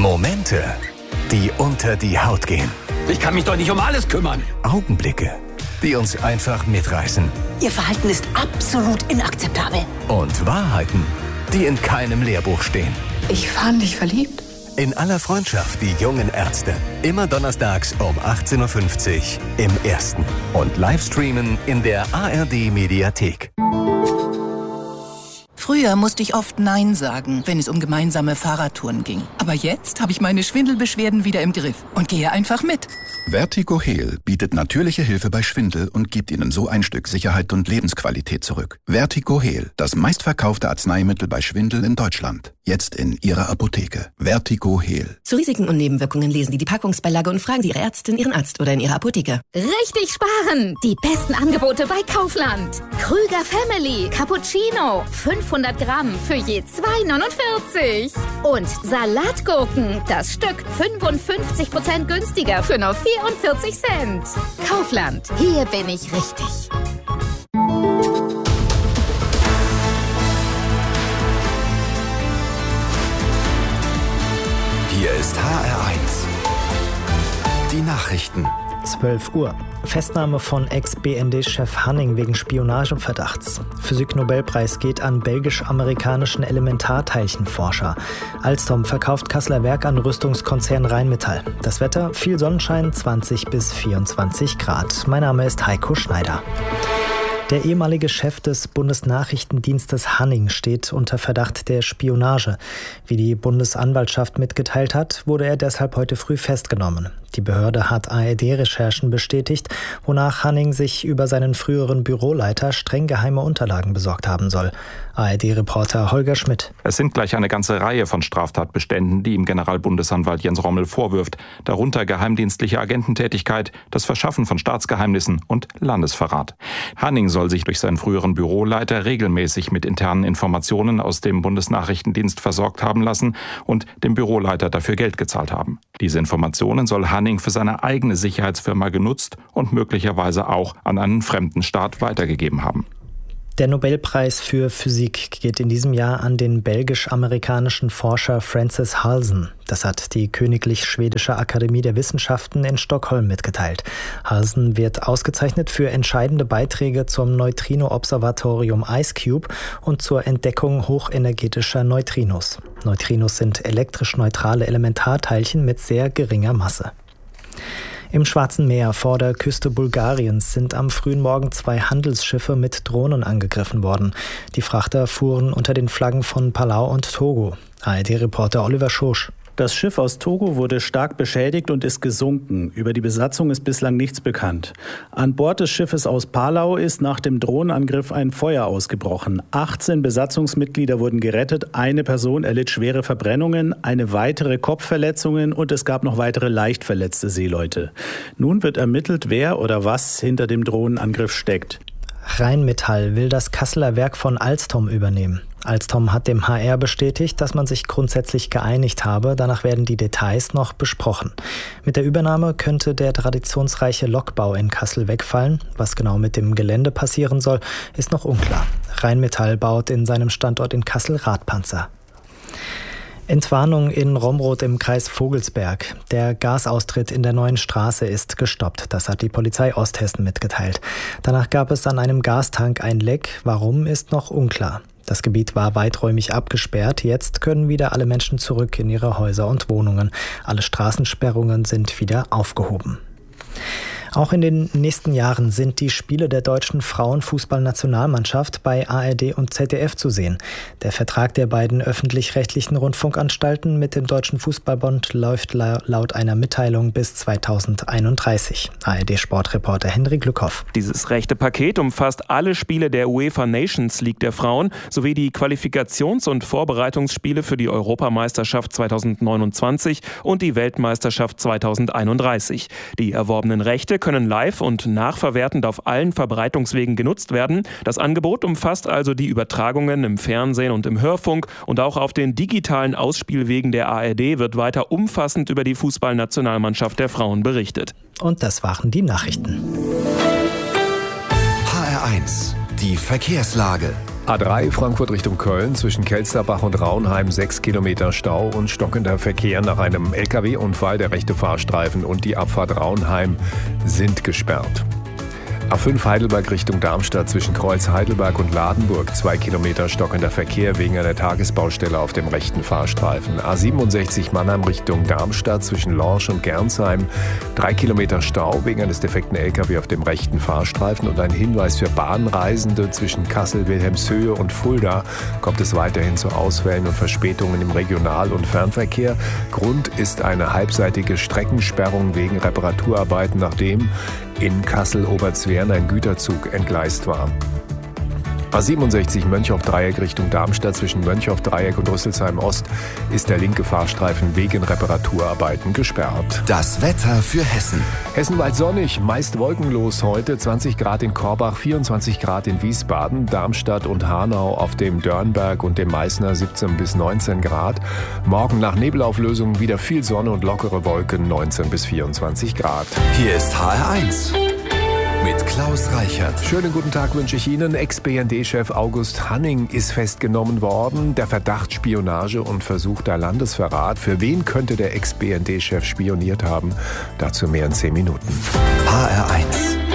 Momente, die unter die Haut gehen. Ich kann mich doch nicht um alles kümmern. Augenblicke, die uns einfach mitreißen. Ihr Verhalten ist absolut inakzeptabel. Und Wahrheiten, die in keinem Lehrbuch stehen. Ich war nicht verliebt. In aller Freundschaft, die jungen Ärzte. Immer donnerstags um 18.50 Uhr im Ersten. Und Livestreamen in der ARD-Mediathek. Früher musste ich oft Nein sagen, wenn es um gemeinsame Fahrradtouren ging. Aber jetzt habe ich meine Schwindelbeschwerden wieder im Griff und gehe einfach mit. Vertigo Heal bietet natürliche Hilfe bei Schwindel und gibt Ihnen so ein Stück Sicherheit und Lebensqualität zurück. Vertigo Heal, das meistverkaufte Arzneimittel bei Schwindel in Deutschland. Jetzt in Ihrer Apotheke. Vertigo Heal. Zu Risiken und Nebenwirkungen lesen Sie die Packungsbeilage und fragen Sie Ihre Ärztin, Ihren Arzt oder in Ihrer Apotheke. Richtig sparen! Die besten Angebote bei Kaufland. Krüger Family Cappuccino. 500 Gramm für je 2,49. Und Salatgurken. Das Stück 55% günstiger für nur 44 Cent. Kaufland. Hier bin ich richtig. Hier ist HR1. Die Nachrichten. 12 Uhr. Festnahme von Ex-BND-Chef Hanning wegen Spionageverdachts. Physik-Nobelpreis geht an belgisch-amerikanischen Elementarteilchenforscher. Alstom verkauft Kasseler Werk an Rüstungskonzern Rheinmetall. Das Wetter, viel Sonnenschein, 20 bis 24 Grad. Mein Name ist Heiko Schneider. Der ehemalige Chef des Bundesnachrichtendienstes Hanning steht unter Verdacht der Spionage. Wie die Bundesanwaltschaft mitgeteilt hat, wurde er deshalb heute früh festgenommen. Die Behörde hat ARD-Recherchen bestätigt, wonach Hanning sich über seinen früheren Büroleiter streng geheime Unterlagen besorgt haben soll. ARD-Reporter Holger Schmidt. Es sind gleich eine ganze Reihe von Straftatbeständen, die ihm Generalbundesanwalt Jens Rommel vorwirft. Darunter geheimdienstliche Agententätigkeit, das Verschaffen von Staatsgeheimnissen und Landesverrat. Hanning soll sich durch seinen früheren Büroleiter regelmäßig mit internen Informationen aus dem Bundesnachrichtendienst versorgt haben lassen und dem Büroleiter dafür Geld gezahlt haben. Diese Informationen soll Hanning für seine eigene Sicherheitsfirma genutzt und möglicherweise auch an einen fremden Staat weitergegeben haben. Der Nobelpreis für Physik geht in diesem Jahr an den belgisch-amerikanischen Forscher Francis Halsen. Das hat die Königlich Schwedische Akademie der Wissenschaften in Stockholm mitgeteilt. Halsen wird ausgezeichnet für entscheidende Beiträge zum Neutrino-Observatorium IceCube und zur Entdeckung hochenergetischer Neutrinos. Neutrinos sind elektrisch neutrale Elementarteilchen mit sehr geringer Masse. Im Schwarzen Meer vor der Küste Bulgariens sind am frühen Morgen 2 Handelsschiffe mit Drohnen angegriffen worden. Die Frachter fuhren unter den Flaggen von Palau und Togo. ARD-Reporter Oliver Schosch. Das Schiff aus Togo wurde stark beschädigt und ist gesunken. Über die Besatzung ist bislang nichts bekannt. An Bord des Schiffes aus Palau ist nach dem Drohnenangriff ein Feuer ausgebrochen. 18 Besatzungsmitglieder wurden gerettet, eine Person erlitt schwere Verbrennungen, eine weitere Kopfverletzungen und es gab noch weitere leicht verletzte Seeleute. Nun wird ermittelt, wer oder was hinter dem Drohnenangriff steckt. Rheinmetall will das Kasseler Werk von Alstom übernehmen. Alstom hat dem HR bestätigt, dass man sich grundsätzlich geeinigt habe. Danach werden die Details noch besprochen. Mit der Übernahme könnte der traditionsreiche Lokbau in Kassel wegfallen. Was genau mit dem Gelände passieren soll, ist noch unklar. Rheinmetall baut in seinem Standort in Kassel Radpanzer. Entwarnung in Romrod im Kreis Vogelsberg. Der Gasaustritt in der neuen Straße ist gestoppt. Das hat die Polizei Osthessen mitgeteilt. Danach gab es an einem Gastank ein Leck. Warum, ist noch unklar. Das Gebiet war weiträumig abgesperrt. Jetzt können wieder alle Menschen zurück in ihre Häuser und Wohnungen. Alle Straßensperrungen sind wieder aufgehoben. Auch in den nächsten Jahren sind die Spiele der deutschen Frauenfußballnationalmannschaft bei ARD und ZDF zu sehen. Der Vertrag der beiden öffentlich-rechtlichen Rundfunkanstalten mit dem Deutschen Fußballbund läuft laut einer Mitteilung bis 2031. ARD-Sportreporter Henrik Lückhoff. Dieses rechte Paket umfasst alle Spiele der UEFA Nations League der Frauen sowie die Qualifikations- und Vorbereitungsspiele für die Europameisterschaft 2029 und die Weltmeisterschaft 2031. Die erworbenen Rechte können live und nachverwertend auf allen Verbreitungswegen genutzt werden. Das Angebot umfasst also die Übertragungen im Fernsehen und im Hörfunk und auch auf den digitalen Ausspielwegen der ARD wird weiter umfassend über die Fußballnationalmannschaft der Frauen berichtet. Und das waren die Nachrichten. HR1, die Verkehrslage. A3 Frankfurt Richtung Köln zwischen Kelsterbach und Raunheim 6 Kilometer Stau und stockender Verkehr nach einem LKW-Unfall. Der rechte Fahrstreifen und die Abfahrt Raunheim sind gesperrt. A5 Heidelberg Richtung Darmstadt zwischen Kreuz Heidelberg und Ladenburg 2 Kilometer stockender Verkehr wegen einer Tagesbaustelle auf dem rechten Fahrstreifen. A67 Mannheim Richtung Darmstadt zwischen Lorsch und Gernsheim 3 Kilometer Stau wegen eines defekten LKW auf dem rechten Fahrstreifen. Und ein Hinweis für Bahnreisende: zwischen Kassel, Wilhelmshöhe und Fulda kommt es weiterhin zu Ausfällen und Verspätungen im Regional- und Fernverkehr. Grund ist eine halbseitige Streckensperrung wegen Reparaturarbeiten, nachdem in Kassel-Oberzwern ein Güterzug entgleist war. A67 Mönchhoff-Dreieck Richtung Darmstadt zwischen Mönchhoff-Dreieck und Rüsselsheim-Ost ist der linke Fahrstreifen wegen Reparaturarbeiten gesperrt. Das Wetter für Hessen. Hessenweit sonnig, meist wolkenlos heute, 20 Grad in Korbach, 24 Grad in Wiesbaden, Darmstadt und Hanau auf dem Dörnberg und dem Meißner 17 bis 19 Grad. Morgen nach Nebelauflösung wieder viel Sonne und lockere Wolken, 19 bis 24 Grad. Hier ist HR1 mit Klaus Reichert. Schönen guten Tag wünsche ich Ihnen. Ex-BND-Chef August Hanning ist festgenommen worden. Der Verdacht Spionage und versuchter Landesverrat. Für wen könnte der Ex-BND-Chef spioniert haben? Dazu mehr in 10 Minuten. HR1